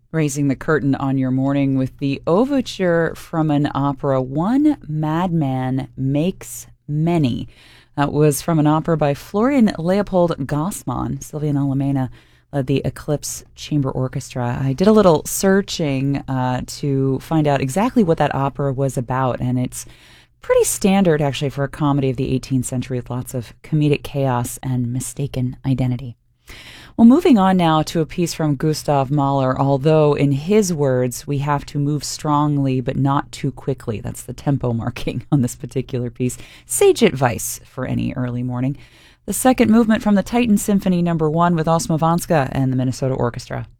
Raising the curtain on your morning with the overture from an opera, One Madman Makes Many. That was from an opera by Florian Leopold Gossmann. Sylvian Alamena led the Eclipse Chamber Orchestra. I did a little searching to find out exactly what that opera was about, and it's pretty standard, actually, for a comedy of the 18th century with lots of comedic chaos and mistaken identity. Well, moving on now to a piece from Gustav Mahler, although in his words, we have to move strongly but not too quickly. That's the tempo marking on this particular piece. Sage advice for any early morning. The second movement from the Titan Symphony No. 1 with Osmowanska and the Minnesota Orchestra.